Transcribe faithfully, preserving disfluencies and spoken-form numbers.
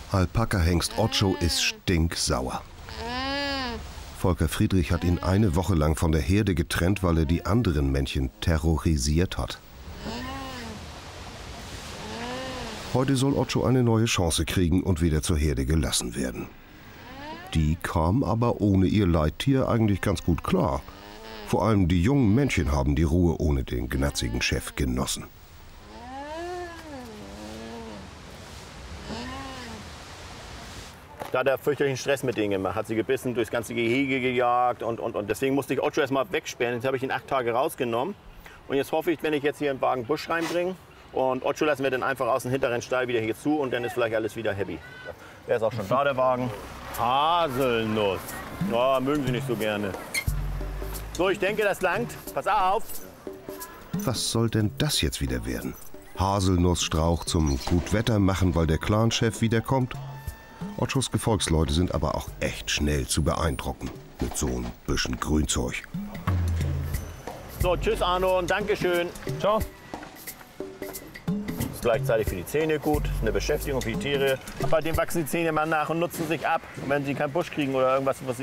Alpaka-Hengst Ocho ist stinksauer. Volker Friedrich hat ihn eine Woche lang von der Herde getrennt, weil er die anderen Männchen terrorisiert hat. Heute soll Ocho eine neue Chance kriegen und wieder zur Herde gelassen werden. Die kam aber ohne ihr Leittier eigentlich ganz gut klar. Vor allem die jungen Männchen haben die Ruhe ohne den gnatzigen Chef genossen. Da hat er fürchterlichen Stress mit denen gemacht, hat sie gebissen, durchs ganze Gehege gejagt und, und, und deswegen musste ich Ocho erst mal wegsperren. Jetzt habe ich ihn acht Tage rausgenommen und jetzt hoffe ich, wenn ich jetzt hier einen Wagen Busch reinbringe und Ocho lassen wir dann einfach aus dem hinteren Stall wieder hier zu und dann ist vielleicht alles wieder happy. Der ist auch schon da, der Wagen. Haselnuss. Oh, mögen Sie nicht so gerne. So, ich denke, das langt. Pass auf. Was soll denn das jetzt wieder werden? Haselnussstrauch zum Gutwetter machen, weil der Clanchef wiederkommt? Ochos Gefolgsleute sind aber auch echt schnell zu beeindrucken. Mit so ein bisschen Grünzeug. So, tschüss Arno und Dankeschön. Ciao. Ist gleichzeitig für die Zähne gut, eine Beschäftigung für die Tiere. Bei denen wachsen die Zähne mal nach und nutzen sich ab. Und wenn sie keinen Busch kriegen oder irgendwas, was sie